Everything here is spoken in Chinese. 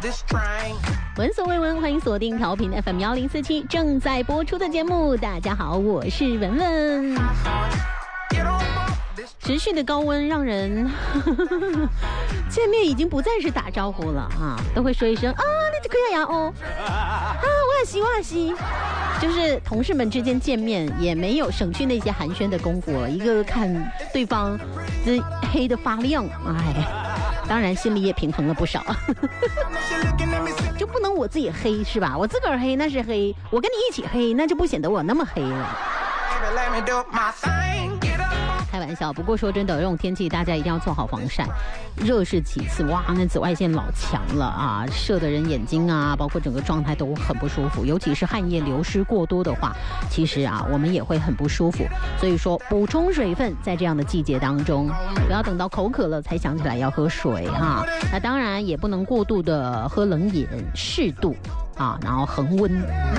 闻所未闻，欢迎锁定调频 FM1047正在播出的节目。大家好，我是文文。持续的高温让人见面已经不再是打招呼了啊，都会说一声啊，你这可以呀哦，啊，我很喜，就是同事们之间见面也没有省去那些寒暄的功夫，一个看对方这黑得发亮，哎，当然心里也平衡了不少。就不能我自己黑是吧？我自个儿黑那是黑，我跟你一起黑那就不显得我那么黑了。开玩笑，不过说真的，这种天气大家一定要做好防晒，热是其次，哇，那紫外线老强了啊，射的人眼睛啊，包括整个状态都很不舒服，尤其是汗液流失过多的话，其实啊，我们也会很不舒服。所以说，补充水分，在这样的季节当中，不要等到口渴了才想起来要喝水哈。那当然也不能过度的喝冷饮，适度啊，然后恒温。